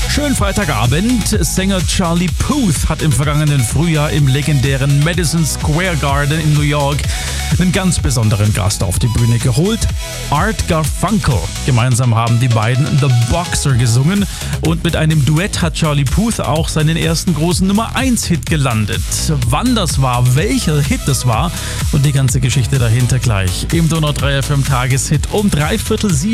Schönen Freitagabend. Sänger Charlie Puth hat im vergangenen Frühjahr im legendären Madison Square Garden in New York einen ganz besonderen Gast auf die Bühne geholt, Art Garfunkel. Gemeinsam haben die beiden The Boxer gesungen und mit einem Duett hat Charlie Puth auch seinen ersten großen Nummer-1-Hit gelandet. Wann das war, welcher Hit das war und die ganze Geschichte dahinter gleich im Donau 3 FM Tageshit um 6:45.